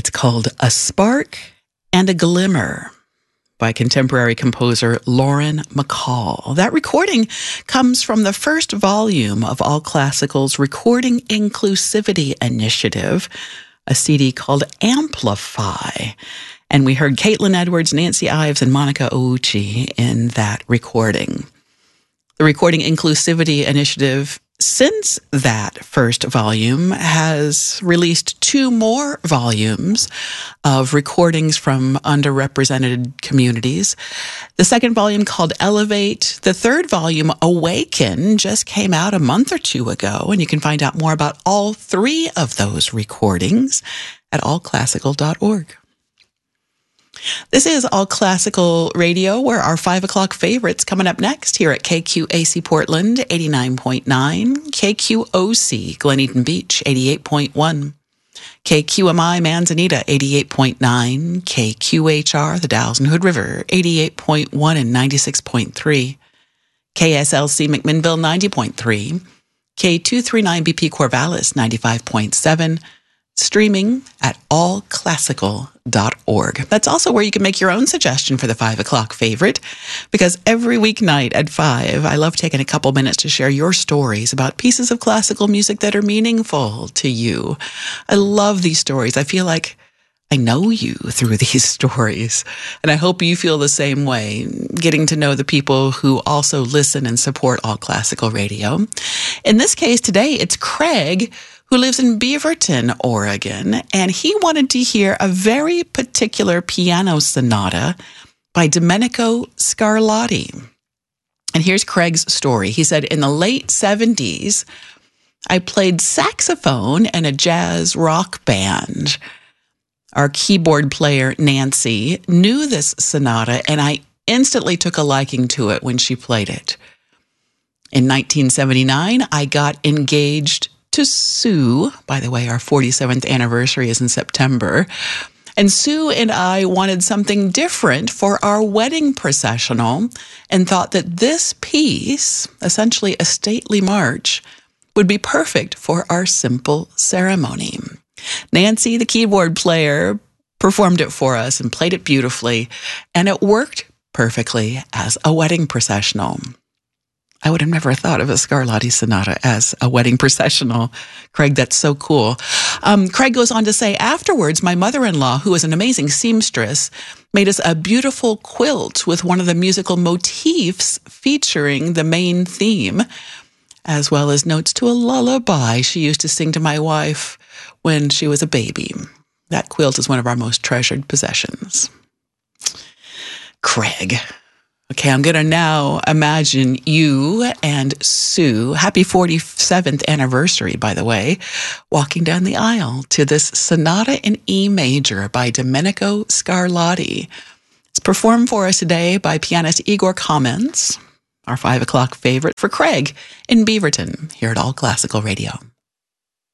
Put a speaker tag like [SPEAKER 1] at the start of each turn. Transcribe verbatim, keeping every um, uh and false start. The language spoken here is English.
[SPEAKER 1] It's called A Spark and a Glimmer by contemporary composer Lauren McCall. That recording comes from the first volume of All Classical's Recording Inclusivity Initiative, a C D called Amplify. And we heard Caitlin Edwards, Nancy Ives, and Monica Ouchi in that recording. The Recording Inclusivity Initiative, since that first volume, has released two more volumes of recordings from underrepresented communities. The second volume, called Elevate. The third volume, Awaken, just came out a month or two ago, and you can find out more about all three of those recordings at all classical dot org. This is All Classical Radio, where our five o'clock favorites coming up next here at K Q A C Portland, eighty-nine point nine, K Q O C Glen Eden Beach, eighty-eight point one, K Q M I Manzanita, eighty-eight point nine, K Q H R the Dalles and Hood River, eighty-eight point one and ninety-six point three, K S L C McMinnville, ninety point three, K two thirty-nine B P Corvallis, ninety-five point seven, streaming at all classical dot org. That's also where you can make your own suggestion for the five o'clock favorite, because every weeknight at five, I love taking a couple minutes to share your stories about pieces of classical music that are meaningful to you. I love these stories. I feel like I know you through these stories, and I hope you feel the same way, getting to know the people who also listen and support All Classical Radio. In this case today, it's Craig, who lives in Beaverton, Oregon, and he wanted to hear a very particular piano sonata by Domenico Scarlatti. And here's Craig's story. He said, in the late seventies, I played saxophone in a jazz rock band. Our keyboard player, Nancy, knew this sonata, and I instantly took a liking to it when she played it. In nineteen seventy-nine, I got engaged to Sue. By the way, our forty-seventh anniversary is in September. And Sue and I wanted something different for our wedding processional and thought that this piece, essentially a stately march, would be perfect for our simple ceremony. Nancy, the keyboard player, performed it for us and played it beautifully, and it worked perfectly as a wedding processional. I would have never thought of a Scarlatti sonata as a wedding processional. Craig, that's so cool. Um, Craig goes on to say, afterwards, my mother-in-law, who is an amazing seamstress, made us a beautiful quilt with one of the musical motifs featuring the main theme, as well as notes to a lullaby she used to sing to my wife when she was a baby. That quilt is one of our most treasured possessions. Craig. Okay, I'm going to now imagine you and Sue, happy forty-seventh anniversary, by the way, walking down the aisle to this Sonata in E major by Domenico Scarlatti. It's performed for us today by pianist Igor Kamens, our five o'clock favorite for Craig in Beaverton, here at All Classical Radio.